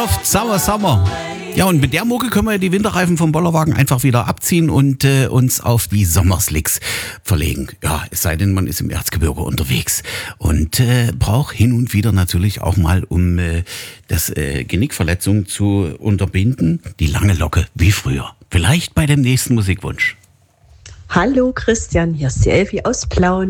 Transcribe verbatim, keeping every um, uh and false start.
Summer, Summer. Ja, und mit der Mucke können wir die Winterreifen vom Bollerwagen einfach wieder abziehen und äh, uns auf die Sommerslicks verlegen. Ja, es sei denn, man ist im Erzgebirge unterwegs und äh, braucht hin und wieder natürlich auch mal, um äh, das äh, Genickverletzung zu unterbinden, die lange Locke wie früher. Vielleicht bei dem nächsten Musikwunsch. Hallo Christian, hier ist die Elfi aus Plauen.